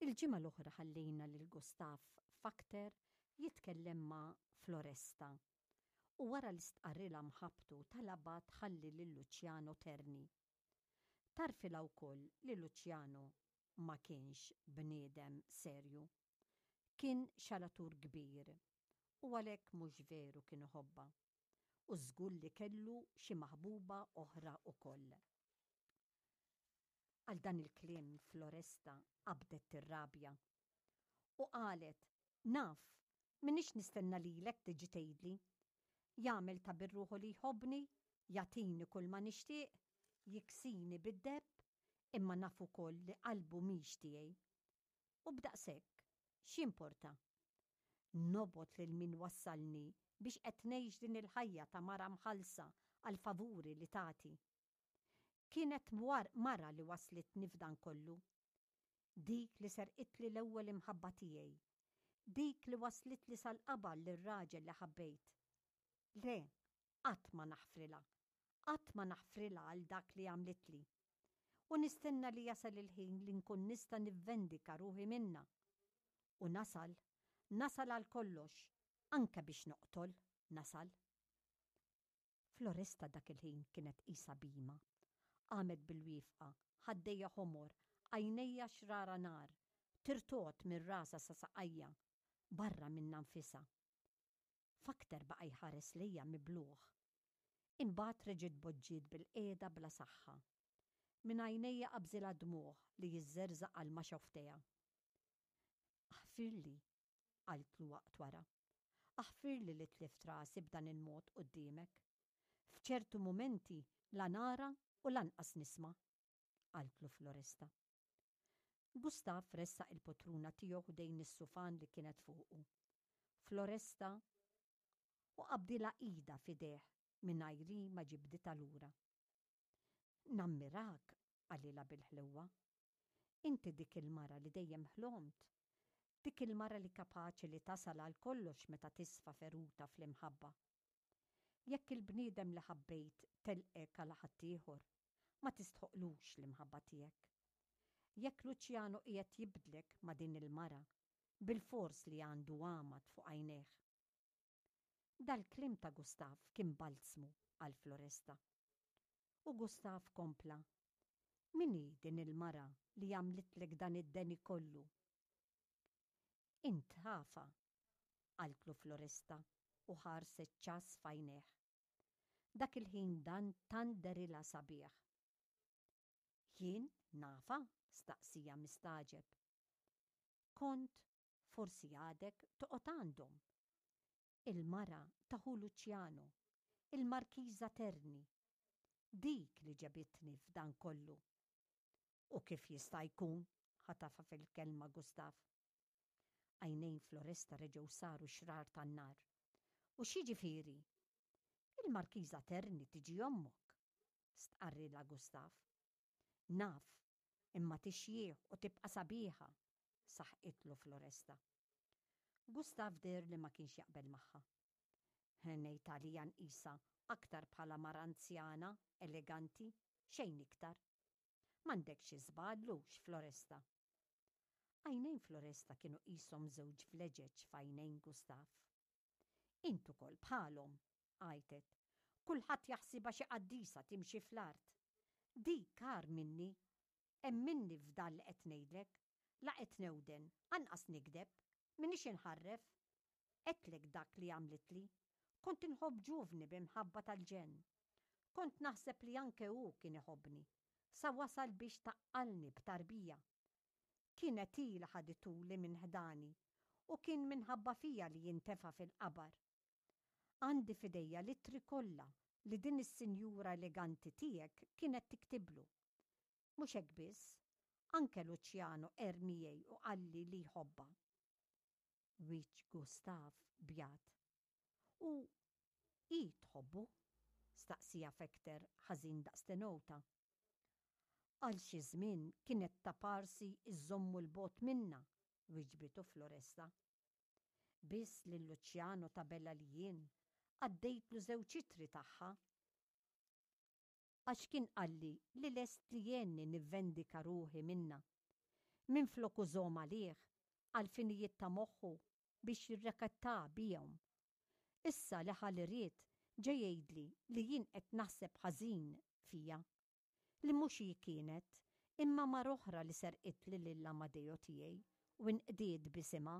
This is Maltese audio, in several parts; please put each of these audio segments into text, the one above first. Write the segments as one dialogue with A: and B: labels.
A: Il-ġimgħa l-oħra ħallejna lil Gustaf Fakter jitkellem ma' Floresta u wara li stqarrila mħabbtu talabha tħalli lil Luċjano Terni. Tarfilha wkoll li Luċjano ma kienx bniedem serju. Kien xalatur kbir u għalhekk mhux veru kien iħobbha u żgur li kellu xi maħbuba oħra wkoll. Għal dan il-kliem Floresta qabdet tir-rabja u qalet: "Naf, minix nistenna lilek tiġi tgħidli. Jagħmel ta' birruħu li jħobbni, jagħtini kull ma nixtieq, jiksini bid-debb, imma naf ukoll li qalbu mhix tiegħi. U b'daqshekk, x'importa? Nobgħod lil min wassalni biex qed ngħix din il-ħajja ta' mara mħallsa għal favuri li tagħti. Kienet mara li waslitni f'dan kollu. Dik li serqitli l-ewwel imħabba tiegħi. Dik li waslitli sal-qabal lir-raġel li ħabbejt. Le, qatt ma naħfrilha għal dak li għamlitli. U nistenna li jasal il-ħin li nkun nista' nivvendika ruħi minnha. U nasal għal kollox, anke biex noqtol, nasal." Floresta dak il-ħin kienet qisha bima. Qamet bil-wifqa, ħaddejja ħomor, għajnejja xrara nar, tirtot minn rasa sa saqajja, barra minn nfisha. Fakter baqa' jħares lejja mibluħ. Imbagħad reġgħet boġġiet bil-qiegħda bla saħħa. Minn għajnejja qabżilha dmuħ li jiżżerżaq għal ma xoftejha. "Aħfirli," qaltlu waqt wara. "Aħfirli li tlift rasi b'dan il-mod quddiemek. F'ċertu mumenti la nara u lanqas nisma'," qaltlu Floresta. Gustaf ressaq il-potruna tiegħu dejn is-sufan li kienet fuqu. Floresta u qabdilha ida f'idejh mingħajr ma ġibditha lura. "Nammirak," qalilha bil-ħlewwa. "Inti dik il-mara li dejjem ħlomt. Dik il-mara li kapaċi li tasal għal kollox meta tisfa feruta fl-imħabba. Jekk il-bniedem li ħabbejt telqek għal ħadd ieħor, ma tistħoqlux l-imħabba tiegħek. Jekk Luċjano qiegħed jibdlek ma' din il-mara, bil-fors li għandu għamat fuq għajnejh." Dal-klim ta' Gustaf kien balzmu għal Floresta. U Gustaf kompla: "Min hi din il-mara li għamlitlek dan id-deni kollu?" "Int ħafa," qaltlu Floresta u ħarset ċas f'għajnejh. Dak il-ħin dan tant derilha sabiħ. "Jien nafa?" staqsija mistaġeb. "Kont forsi għadek toqgħod għandhom. Il-mara taħu Luċjano, il-Markiża Terni. Dik li ġabitni f'dan kollu." "U kif jista' jkun?" ħatafa fil-kelma Gustaf. Għajnejn Floresta reġgħu saru xrar tan-nar. "U x'jiġifieri? Il-Markiża Terni tiġi ommok?" stqarrilha Gustaf. "Naf, imma tixjieħ u tibqa' sabiħa," saħqitlu Floresta. Gustaf der li ma kienx jaqbel magħha. "Ngħid għalija nqisha aktar bħala mara anzjana, eleganti, xejn iktar. M'għandek xi żballux, Floresta." Għajnejn Floresta kienu qishom żewġ vleġeġ f'għajnejn Gustaf. "Intu kol bħalhom," għajtet. "Kulħadd jaħsibha xi qaddisa timxi fl-art. Dik kar minni, hemm minni f'dan li qed ngħidlek, la qed newden, anqas nikdeb, minix inħarref. Qedlek dak li għamlitli, kont inħobb ġuvni b'imħabba tal-ġenn. Kont naħseb li anke hu kien iħobbni, sa wasal biex taqqalni b'tarbija. Kienet hi li ħadituli minn ħdani u kien minħabba fija li jintefa' fil-qabar. Għandi f'idejja littri kollha li din is-sinjura eleganti tiegħek kienet tiktiblu. Mhux hekk biss, anke Luċjano ermijej u qalli li jħobba." Wiċċ Gustaf bjat. "U hi tħobbu?" staqsija Fakter ħażin daqs tenota. "Għal xi żmien kienet ta' parsi iżommu l-bot minna," wiġbitu Floresta. "Biss lil Luċjano tabella li jien għaddejtlu żewġ itri tagħha. Għax kien qalli li lest li jenni nivvendika ruħi minna. minflok użom għalih għal finijiet ta' moħħu biex jirrekatta bijom. Issa li ħal-iriet ġej jgħidli li jien qed naħseb ħażin fija, li mhux hi kienet imma mar oħra li serqitli lill-Amadeo tiegħi u nqdiet bisimha.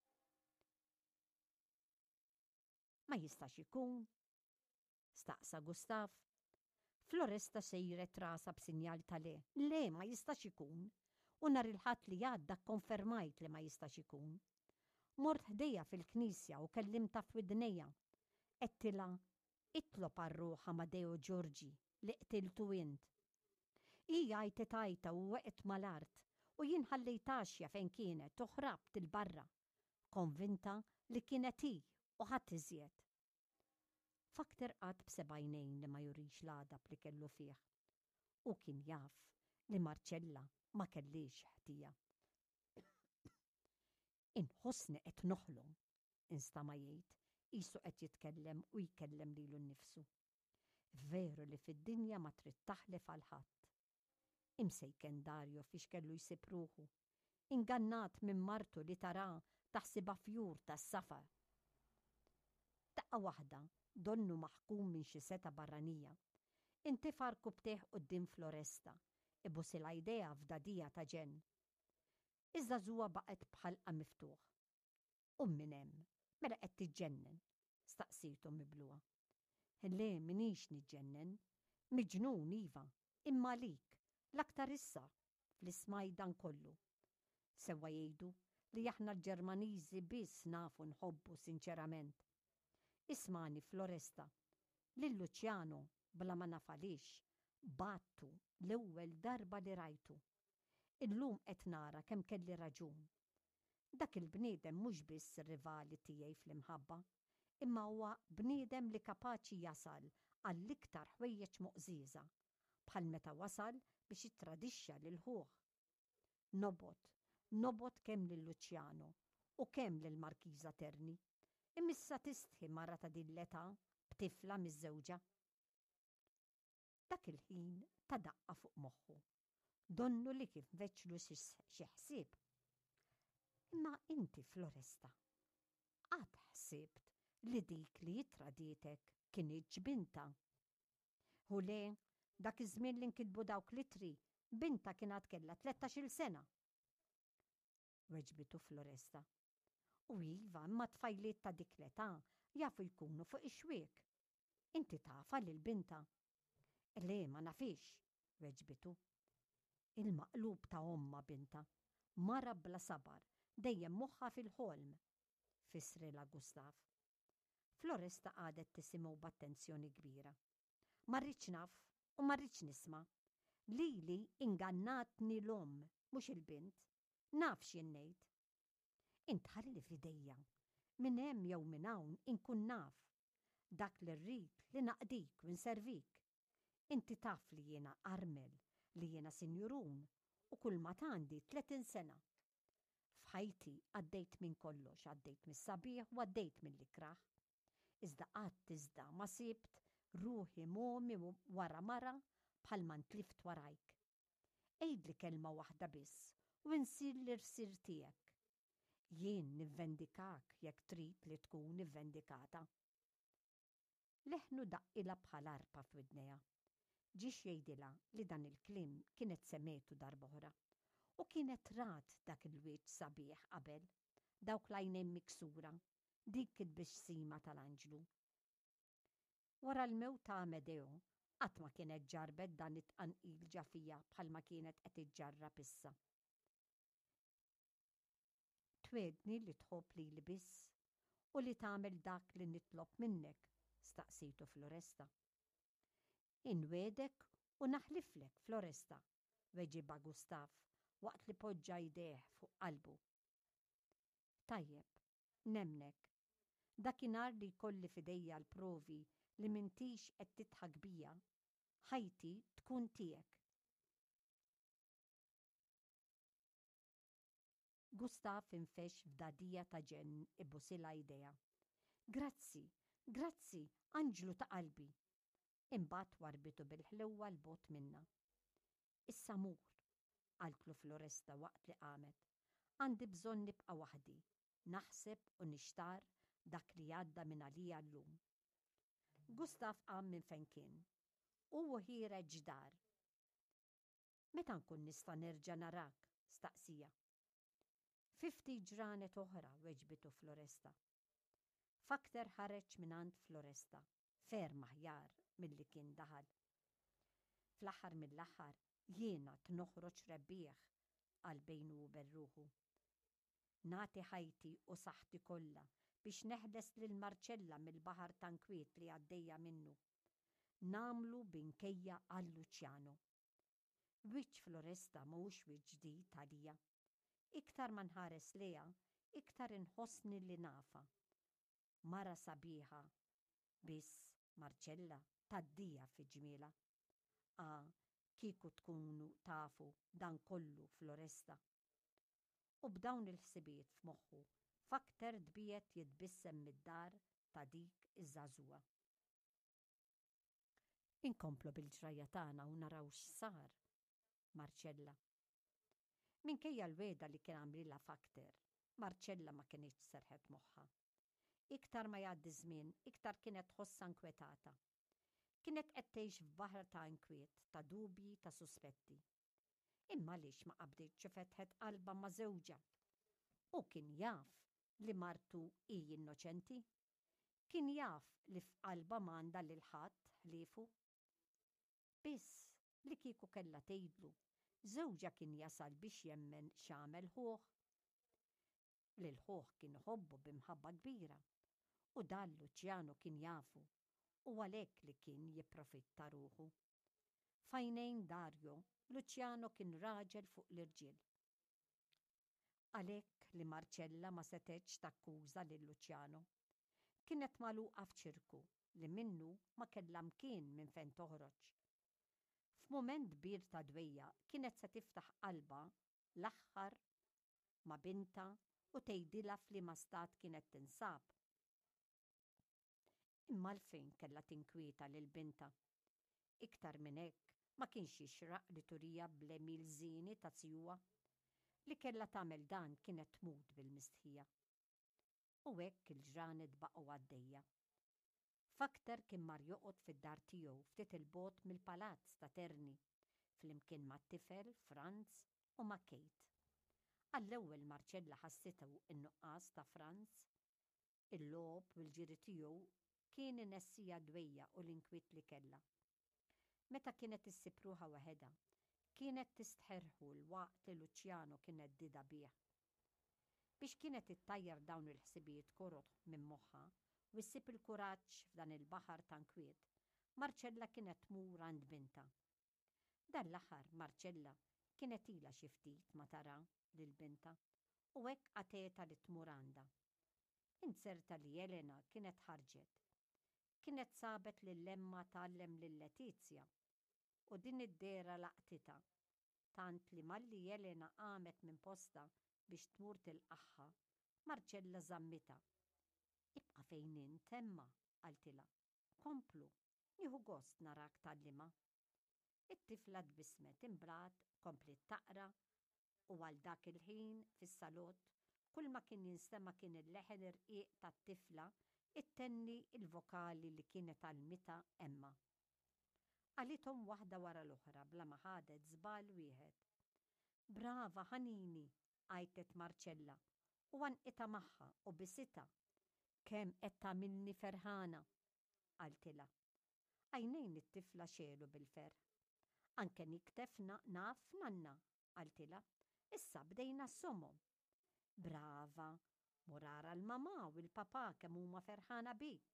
A: Ma jistax ikun, staqsa Gustav. Floresta sejret rasa b'sinjal ta' le. Le, ma jistax ikun. U nhar il-ħadd li għadda konfermajt li ma jistax ikun. Mort ħdejja fil-knisja u kellimta f'widnejja. Qedtilha itlob għar-ruħ Amadeo Giorgi li qtiltu int. Hija għajtet u weqet mal-art u jien ħallejtaxja fejn kienet u ħrabt il-barra, konvinta li kienet hi u ħadd iżjed. Fakter qatt b'sebgħinejn li ma jurix l-għadab li kellu fih. U kien jaf li Marċella ma kellix ħtija. Inħossni qed noħlom, instama jgħid, qisu qed jitkellem u jkellem lilu nnifsu. Veru li fid-dinja ma trid taħlef għal ħadd. Imsejken Dario fiex kellu jsib ruħu, ingannat minn martu li tara taħsibha fjur tas-safar. Daqqa waħda donnu maħkum minn xi seta barranija. Inti farku bteħ quddiem Floresta, ibusilha idea f'dadija ta' ġenn. Iżda żuwa baqgħet bħalqa miftuħ. U minn hemm, mela qed tiġġennen, staqsitu mibluha. Le minix niġġennen, miġnun iva, imma lik, l-aktar issa, fl-ismajdan kollu. Sewwa jgħidu li aħna l-Ġermaniżi biss nafu nħobbu sinċerament. Ismani Floresta, lil Luċjano bla ma nafalix, battu l-ewwel darba li rajtu. Illum qed nara kemm kelli raġun. Dak il-bniedem mhux biss rivali tiegħi fl-imħabba, imma huwa bniedem li kapaċi jasal għall-iktar ħwejjeġ muqżiża, bħal meta wasal biex jittradixxa lil ħuh. Nobot kemm lil Luċjano u kemm lil Markiża Terni. Imissa tistħi mara ta' din l-età b'tifla miż-żewġa. Dak il-ħin ta' daqqa fuq moħħu. Donnu li kif veċlu xi ħsieb. Imma inti Floresta, għad ħsibt li dik li jitraditek kienieġ binta. U le, dak iż-żmien li nkitbu dawk litri, binta kienet kellha 13-il sena. Weġbitu Floresta. U iva, imma tfajliet ta' dik l-età jafu jkunu fuq ix-xwiek. Inti tafa lil-binta. Le, ma nafix, weġbitu. Il-maqlub ta' omma binta, mara bla sabar, dejjem moħħa fil-ħolm, fisrila Gustav. Floresta għadet tisimgħu b'attenzjoni kbira. Ma rridx naf u ma rridx nisma'. Lili ingannatni l-omm, mhux il-bint. Naf x'jien ngħid. Intħalli f'idejja, minn hemm jew minn hawn inkun naf. Dak li rrid li naqdik u nservik. Inti taf li jiena armel, li jiena sinjurun u kull ma għandi 30 sena. F'ħajti għaddejt minn kollox, għaddejt mis-sabiħ u għaddejt mill-ikraħ. Iżda ma sibt ruħi momi wara mara bħalma ntlift warajk. Ejdli kelma waħda biss u nsir l-irsir tiegħek. Jien nivvendikak jekk trid li tkun nivvendikata. Leħnu daqqila bħal arpa f'widnejha. Ġiex jgħidilha li dan il-kliem kienet semmetu darb'oħra u kienet rat dak il-wieġ sabiħ qabel, dawk l-għajnejn miksura, dik il-bixsima tal-anġlu. Wara l-mewt ta' Amadeo, qatt ma kienet ġarbet dan it-tqanqil ġafija bħalma kienet qed iġġarrab issa. Twedni li tħobb lili biss u li tagħmel dak li nitlob minnek, staqsitu Floresta. Inwedek u naħliflek, Floresta, weġiba Gustav waqt li poġġa jdejh fuq qalbu. Tajjeb, nemnek. Dakinhar li jkolli f'idejja l-provi li m'intix qed titħak bija, ħajti tkun tiegħek. Gustav infex f'dadija ta' ġenn ibbusilha idea. Grazzi, Anġlu ta' qalbi. Imbagħad warbitu bil-ħlewwa l-bot minna. Issa mur, Għaltlu Floresta waqt li qamet. Għandi bżonn nibqa' waħdi, naħseb u nixtar dak li għadda minn għalija llum. Gustav qam minn fejn kien. U ħireġ ġdar. Meta nkun nista' nerġa' narak? Staqsija. 50 ġranet oħra, weġbitu Floresta. Fakter ħareġ minant Floresta, ferm aħjar milli kien daħal. Fl-aħħar mill-aħħar jiena tnoħroġ rebbieħ għal bejnu u berruħu. Nati ħajti u saħti kollha biex neħles lil Marċella mill-baħar tankwiet li għaddejja minnu. Namlu binkejja għal Luċjano. Wiċċ Floresta mhuwiex wiċċ ġdid għalija. Iktar ma nħares leha, iktar inħossni li nafa. Mara sabiħa, biss Marċella taddija fi ġmiela. Kieku tkunu tafu dan kollu Floresta. U b'dawn il-ħsibiet f'moħħu, fakter dbiet jitbissem mid-dar ta' dik iż-żagħżugħa. Inkomplu bil-ġrajja tagħna u naraw x'sar, Marċella. Minkejja l-weda li kien għamlilha fakter, Marċella ma kienx serħet moħħha. Iktar ma jgħaddi żmien, iktar kienet tħossha nkwetata. Kienet qed tgħix f'baħar ta' inkwiet, ta' dubji, ta' suspetti. Imma għaliex ma qabditx fetħet qalba ma' żewġa. U kien jaf li martu hi innoċenti. Kien jaf li f'qalba m'għandha lil ħadd ħliefu. Biss li kieku kellha tgħidlu, żewġa kien jasal biex jemmen x'għamel ħuħ. Lil ħuħ kien iħobbu b'imħabba kbira, u dan Luċjano kien jafu, u għalhekk li kien jipprofitta ruħu. F'għajnejn Dario, Luċjano kien raġel fuq l-irġiel. Għalhekk li Marċella ma setgħetx takkuża lil Luċjano. Kienet magħluqa f'ċirku li minnu ma kellha mkien minn fejn toħroġ. F'mument kbir ta' dwejja kienet se tiftaħ qalba l-aħħar ma' binta u tgħidilha f'liema stat kienet tinsab. Imma għalfejn kellha tinkwieta lil binta. Iktar minn hekk ma kienx jixraq li turija bl-Emil Żini ta' Zjuwa. Li kellha tagħmel dan kienet tmut bil-mistħija. U hekk il-ġranet baqgħu għaddejja. Fakter kien mar joqgħod fid-dar tiegħu ftit il-bogħod mill-palazz ta' Terni, flimkien mat-tifel Franz u ma' Kate. Għall-ewwel Marċella ħassitu in-nuqqas ta' Franz. Il-logħob u l-ġiri tiegħu kien inessija dwejja u l-inkwiet li kellha. Meta kienet issib ruħha waħedha, kienet tistħerħu l-waqt li Luċjano kienet dida bih. Biex kienet ittajjar dawn il-ħsibijiet koroħ minn moħħha u ssib il-kuraġġ f'dan il-baħar tankwiet, Marċella kienet tmur għand binta. Dan l-aħħar Marċella kienet ilha xi ftit ma tara lil binta u hekk għateta li tmur għandha. Inserta li Elena kienet ħarġet. Kienet sabet lill-lemma tgħallem lil Letizja u din id-dera laqtita, tant li malli Elena qamet minn posta biex tmur tilqaħħa, Marċella żammita. Ibqa' fejn int emma, qaltilha. Komplu, nieħu gost narak tgħallima. It-tifla tbissmet imbagħad komplet taqra u għal dak il-ħin fis-salott kull ma kien jinstema' kien il-leħen irqiq tat-tifla ittenni il-vokali li kienet għalmita emma. Għalithom waħda wara l-oħra bla ma ħadet żball wieħed. Brava ħanini, għajtet Marċella u għanqita magħha u bisita. Kemm qed tagħmilni ferħana, qaltilha. Għajnejn it-tifla xelu bil-ferħ. Anke niktefna naf nanna, qaltilha. Issa bdejna s-somom. Brava, murara l-mama u l-papà kemm huma ferħana bik.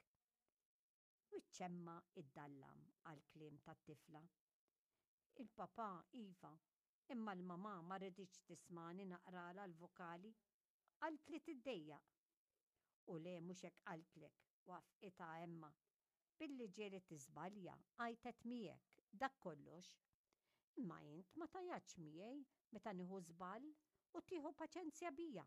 A: Wiċċemma iddallam għall-kliem tat-tifla. Il-papà iva, imma l-mama ma rriditx tismani naqrala l-vokali, qalt li tiddejjaq. U le mhux hekk qaltlek, wafqitha emma. Billi ġieli tiżbalja għajtet miegħek dak kollox. Imma int ma tajatx miegħi meta nieħu żball u tieħu paċenzja bija.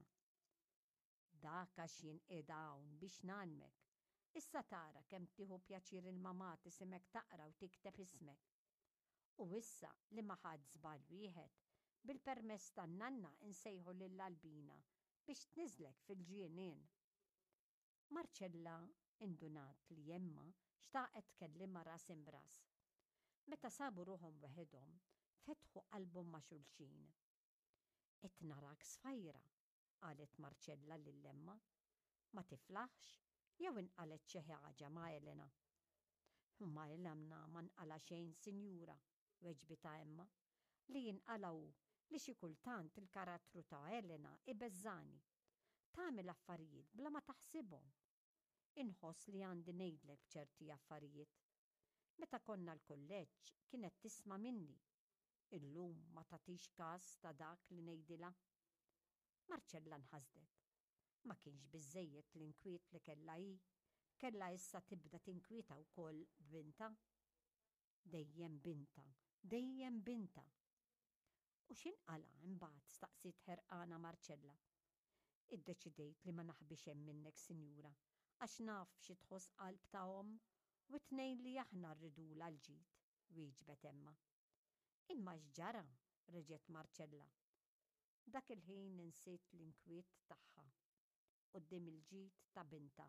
A: Dak għax jien qiegħda hawn biex nagħlmek. Issa tara kemm tieħu pjaċir il-mamà tisimek taqra u tikteb ismek. U issa li ma ħadd żball wieħed bil-permess tan-nanna insejħu lill-Albina biex tniżlek fil-ġienien. Marċella indunat li jemma xtaqet tkellimha ras imbras. Meta sabu ruħhom weħidhom, fetħu qalbhom ma' xulxin. Qed narak sfajra, qalet Marċella lill-emma. Ma tiflaħx jew inqalet xi ħaġa ma' Elena. Ma Elena ma nqala xejn, Sinjura, weġbita Emma, li jinqalaw li xi kultant il-karattru ta' Elena ibeżżani. Tagħmel affarijiet bla ma taħsibhom. Inħoss li għandi ngħidlek ċerti affarijiet. Meta konna l-kulleġġ kienet tisma' minni. Illum ma tagħtix każ ta' dak li ngħidilha. Marċella nħasdet. Ma kienx biżżejjed l-inkwiet li kellha issa tibda tinkwieta wkoll b'binta. Dejjem binta, dejjem binta. U x'inqala imbagħad staqsit ħerqana Marċella. Iddeċidejt li ma naħbix hemm minnek, Sinjura, għax naf xi tħoss qalb ta' omm u tnejn li aħna rridula l-ġid, wieġbet Emma. Imma x'ġara, reġgħet Marċella. Dak il-ħin insiet l-inkwiet tagħha quddiem il-ġid ta' binta.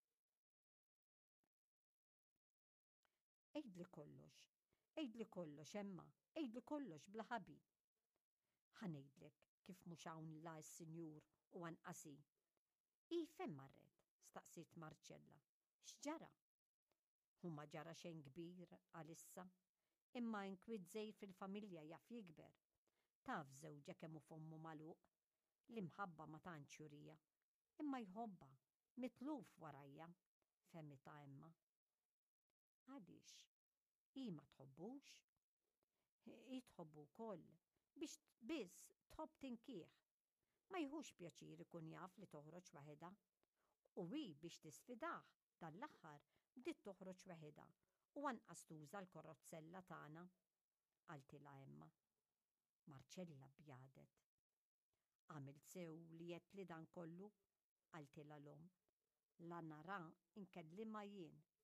A: Ejdli kollox, Emma, ejdli kollox bla ħabi. Ħanejdlek kif mhux hawn la s-Sinjur u anqasi. Fejn marret? Staqsit Marċella. X'ġara? Huma ġara xejn kbir għalissa, imma inkwiet żgħir fil-familja jaf jikber. Taf żewġa kemm hu f'ommu magħluq, l-imħabba ma tantx jurija, imma jħobba, mitluf warajja, fehmita Emma. Għaliex, hi ma tħobbux? Hi tħobbu wkoll biex biss tħobb tinkieħ. Ma jħux pjaċir ikun jaf li toħroġ waħedha. U hi biex tisfidah tal-aħħar bdiet toħroġ waħedha u anqas tuża l-korrozzella tagħna, qaltilha Emma. Marċella bjadet. Għamilt sew li qed li dan kollu, qaltilha l-omm. La nara inkellimha jien